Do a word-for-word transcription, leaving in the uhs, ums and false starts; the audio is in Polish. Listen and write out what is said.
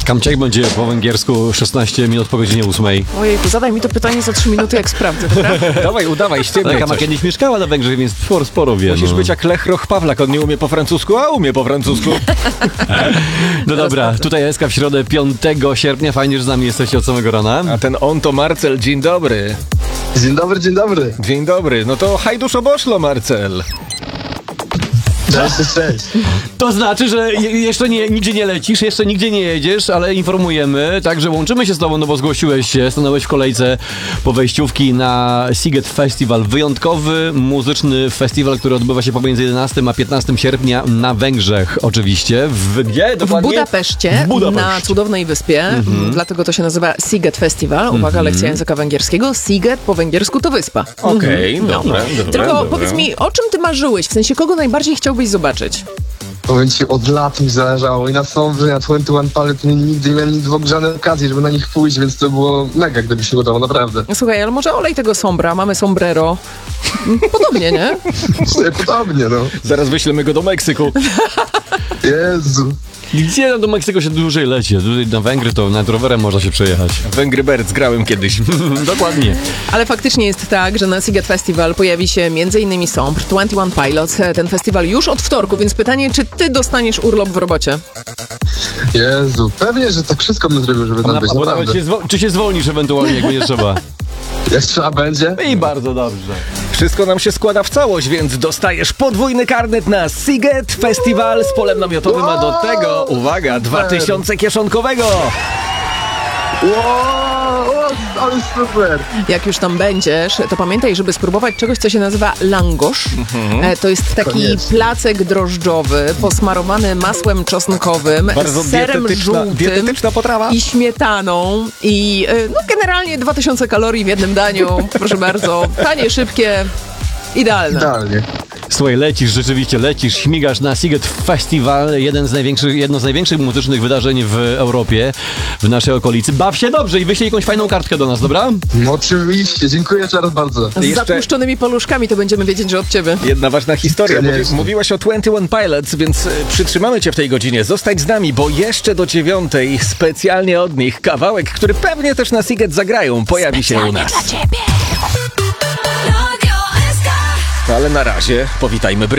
Kamciak będzie po węgiersku szesnaście minut po godzinie ósmej. Ojejku, zadaj mi to pytanie za trzy minuty, jak sprawdzę, dobra? Dawaj, udawaj, ściemniaj Taka ma coś. kiedyś mieszkała na Węgrzech, więc sporo, sporo wie. Musisz no. być jak Lech Roch Pawlak, on nie umie po francusku, a umie po francusku. No dobra, tutaj S K w środę piątego sierpnia. Fajnie, że z nami jesteście od samego rana. A ten on to Marcel, dzień dobry. Dzień dobry, dzień dobry. Dzień dobry, no to hajdusz oboszlo, Marcel. Cześć, cześć, cześć. To znaczy, że je, jeszcze nie, nigdzie nie lecisz, jeszcze nigdzie nie jedziesz, ale informujemy, także łączymy się z tobą, no bo zgłosiłeś się, stanąłeś w kolejce po wejściówki na Sziget Festival. Wyjątkowy, muzyczny festiwal, który odbywa się pomiędzy jedenastego a piętnastego sierpnia na Węgrzech oczywiście. W gdzie W dokładnie? Budapeszcie, W Budapeszcie. na cudownej wyspie, mm-hmm. dlatego to się nazywa Sziget Festival. Uwaga, mm-hmm. lekcja języka węgierskiego. Sziget po węgiersku to wyspa. Okej, okay, dobra, no. dobra. Tylko dobra. powiedz mi, o czym ty marzyłeś? W sensie, kogo najbardziej chciałbyś zobaczyć? Powiem ci, od lat mi zależało i na Sombry, na dwadzieścia jeden Palette nigdy nie miałem nigdy w ogóle żadnej okazji, żeby na nich pójść, więc to było mega, gdyby się udało, naprawdę. Słuchaj, ale może olej tego sombra, mamy sombrero. Podobnie, nie? Podobnie, no. Zaraz wyślemy go do Meksyku. Jezu. Gdzie no, do Meksyku się dłużej leci? Dłużej na Węgry to nad rowerem można się przejechać. Węgry Birds grałem kiedyś. Dokładnie. Ale faktycznie jest tak, że na Sziget Festival pojawi się m.in. Sombr, dwadzieścia jeden Pilots. Ten festiwal już od wtorku, więc pytanie, czy ty dostaniesz urlop w robocie? Jezu. Pewnie, że tak wszystko bym zrobił, żeby tam Na, być, albo nawet naprawdę. się zwo- czy się zwolnisz ewentualnie, jak będzie trzeba. Jak trzeba będzie? I bardzo dobrze. Wszystko nam się składa w całość, więc dostajesz podwójny karnet na Sziget Festival z polem namiotowym, a do tego, uwaga, dwa tysiące kieszonkowego. Wow, ale super. Jak już tam będziesz, to pamiętaj, żeby spróbować czegoś, co się nazywa langosz. E, To jest taki Koniecznie. placek drożdżowy, posmarowany masłem czosnkowym, Bardzo z serem dietetyczna, żółtym dietetyczna potrawa. i śmietaną. I e, no, generalnie dwa tysiące kalorii w jednym daniu. Proszę bardzo, tanie, szybkie, idealne. Idealnie. Słuchaj, lecisz, rzeczywiście lecisz, śmigasz na Sziget Festival, jeden z największych, jedno z największych muzycznych wydarzeń w Europie, w naszej okolicy. Baw się dobrze i wyślij jakąś fajną kartkę do nas, dobra? No, oczywiście, dziękuję jeszcze raz bardzo. Z Jeszcze- zatłuszczonymi paluszkami to będziemy wiedzieć, że od ciebie. Jedna ważna historia. Mówi, Koniecznie. mówiłaś o dwadzieścia jeden Pilots, więc e, przytrzymamy cię w tej godzinie. Zostań z nami, bo jeszcze do dziewiątej specjalnie od nich kawałek, który pewnie też na Sziget zagrają, pojawi się u nas. Dla ciebie. Ale na razie powitajmy Bry.